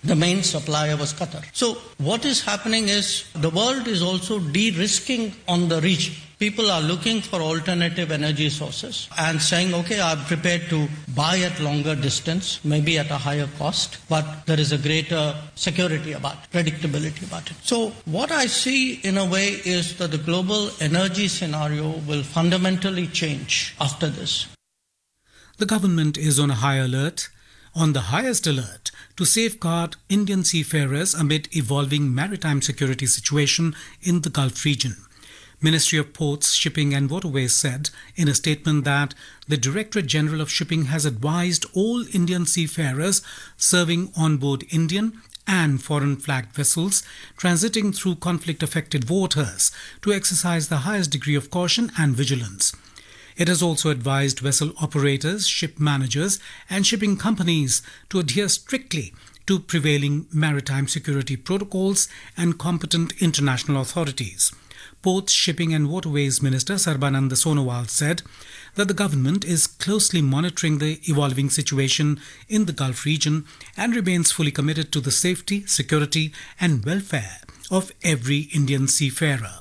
The main supplier was Qatar. So what is happening is the world is also de-risking on the region. People are looking for alternative energy sources and saying, okay, I'm prepared to buy at longer distance, maybe at a higher cost, but there is a greater security about it, predictability about it. So what I see in a way is that the global energy scenario will fundamentally change after this. The government is on the highest alert to safeguard Indian seafarers amid evolving maritime security situation in the Gulf region. Ministry of Ports, Shipping and Waterways said in a statement that the Directorate General of Shipping has advised all Indian seafarers serving on board Indian and foreign flagged vessels transiting through conflict-affected waters to exercise the highest degree of caution and vigilance. It has also advised vessel operators, ship managers and shipping companies to adhere strictly to prevailing maritime security protocols and competent international authorities. Ports, Shipping and Waterways Minister Sarbananda Sonowal said that the government is closely monitoring the evolving situation in the Gulf region and remains fully committed to the safety, security and welfare of every Indian seafarer.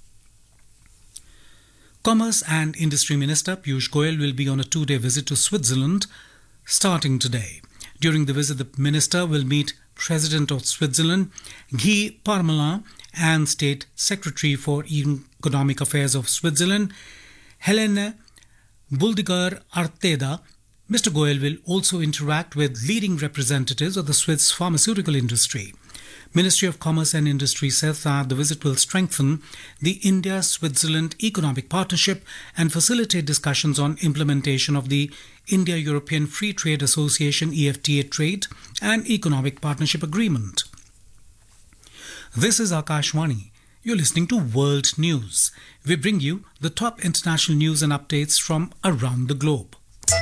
Commerce and Industry Minister Piyush Goyal will be on a 2-day visit to Switzerland starting today. During the visit, the minister will meet President of Switzerland, Guy Parmelin, and State Secretary for Economic Affairs of Switzerland, Helene Buldiger Arteda. Mr. Goyal will also interact with leading representatives of the Swiss pharmaceutical industry. Ministry of Commerce and Industry says that the visit will strengthen the India-Switzerland economic partnership and facilitate discussions on implementation of the India-European Free Trade Association EFTA Trade and Economic Partnership Agreement. This is Akashwani. You're listening to World News. We bring you the top international news and updates from around the globe.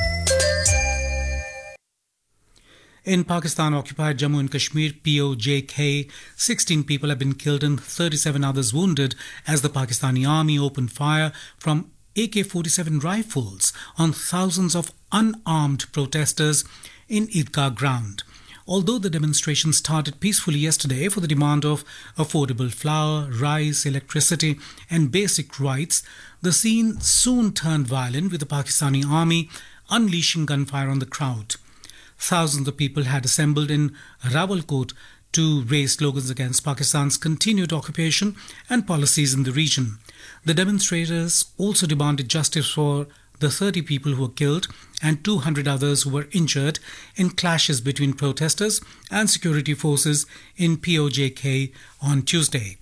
In Pakistan-occupied Jammu and Kashmir, POJK, 16 people have been killed and 37 others wounded as the Pakistani army opened fire from AK-47 rifles on thousands of unarmed protesters in Idgah ground. Although the demonstration started peacefully yesterday for the demand of affordable flour, rice, electricity and basic rights, the scene soon turned violent with the Pakistani army unleashing gunfire on the crowd. Thousands of people had assembled in Rawalkot to raise slogans against Pakistan's continued occupation and policies in the region. The demonstrators also demanded justice for the 30 people who were killed and 200 others who were injured in clashes between protesters and security forces in POJK on Tuesday.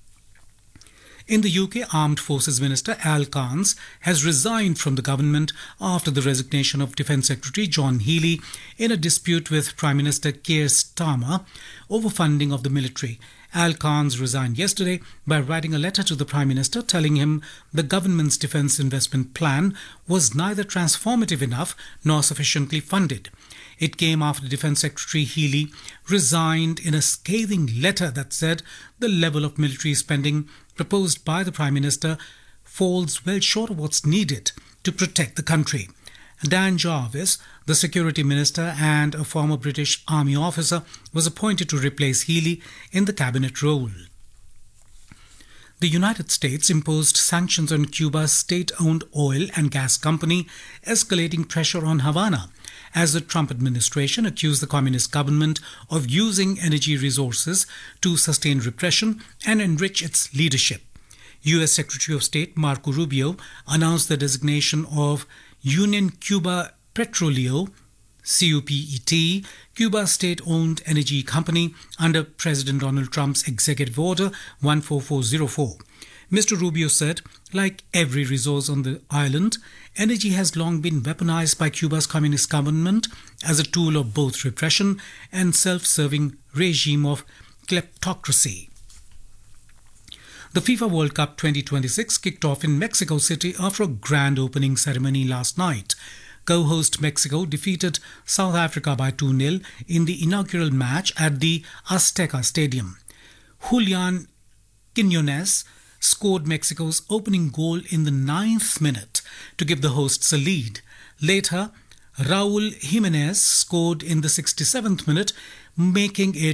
In the UK, Armed Forces Minister Al Cairns has resigned from the government after the resignation of Defence Secretary John Healey in a dispute with Prime Minister Keir Starmer over funding of the military. Al Cairns resigned yesterday by writing a letter to the Prime Minister telling him the government's defence investment plan was neither transformative enough nor sufficiently funded. It came after Defence Secretary Healey resigned in a scathing letter that said the level of military spending proposed by the Prime Minister falls well short of what's needed to protect the country. Dan Jarvis, the Security Minister and a former British Army officer, was appointed to replace Healey in the cabinet role. The United States imposed sanctions on Cuba's state-owned oil and gas company, escalating pressure on Havana, as the Trump administration accused the communist government of using energy resources to sustain repression and enrich its leadership. U.S. Secretary of State Marco Rubio announced the designation of Union Cuba Petroleo, CUPET, Cuba's state-owned energy company, under President Donald Trump's Executive Order 14404. Mr. Rubio said, like every resource on the island, energy has long been weaponized by Cuba's communist government as a tool of both repression and self-serving regime of kleptocracy. The FIFA World Cup 2026 kicked off in Mexico City after a grand opening ceremony last night. Co-host Mexico defeated South Africa by 2-0 in the inaugural match at the Azteca Stadium. Julian Quiñones scored Mexico's opening goal in the 9th minute to give the hosts a lead. Later, Raúl Jiménez scored in the 67th minute, making it